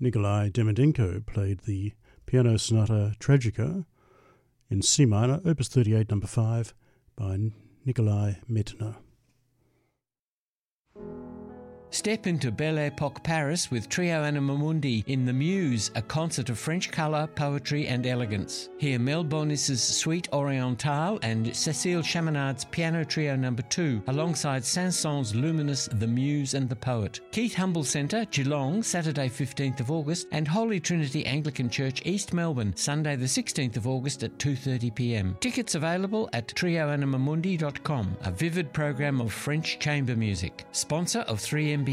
Nikolai Demidенко played the Piano Sonata Tragica in C minor, Opus 38, number 5, by Nikolai Medtner. Step into Belle Epoque Paris with Trio Anima Mundi in The Muse, a concert of French colour, poetry and elegance. Hear Mel Bonis's Suite Orientale and Cécile Chaminad's Piano Trio No. 2, alongside Saint-Saëns' luminous The Muse and the Poet. Keith Humble Centre, Geelong, Saturday 15th of August, and Holy Trinity Anglican Church, East Melbourne, Sunday the 16th of August at 2:30pm. Tickets available at trioanimamundi.com, a vivid program of French chamber music. Sponsor of 3MBS.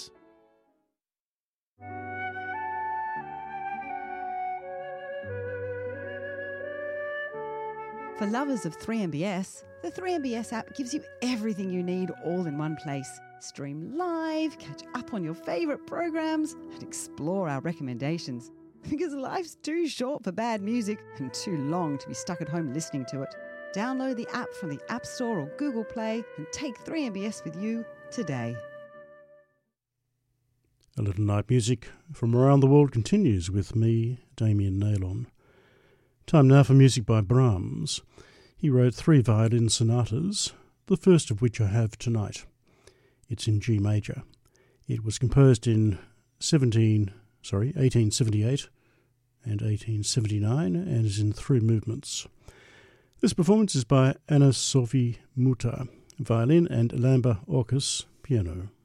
For lovers of 3MBS, the 3MBS app gives you everything you need all in one place. Stream live, catch up on your favourite programs, and explore our recommendations. Because life's too short for bad music and too long to be stuck at home listening to it. Download the app from the App Store or Google Play and take 3MBS with you today. A Little Night Music from around the world continues with me, Damien Naylon. Time now for music by Brahms. He wrote 3 violin sonatas, the first of which I have tonight. It's in G major. It was composed in 1878 and 1879 and is in 3 movements. This performance is by Anna-Sophie Mutter, violin, and Lamba Orkus, piano.